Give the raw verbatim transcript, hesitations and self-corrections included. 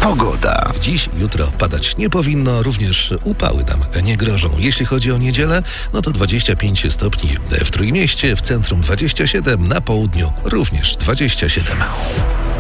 Pogoda. Dziś, jutro padać nie powinno, również upały nam nie grożą. Jeśli chodzi o niedzielę, no to dwadzieścia pięć stopni w Trójmieście, w centrum dwadzieścia siedem, na południu również dwadzieścia siedem.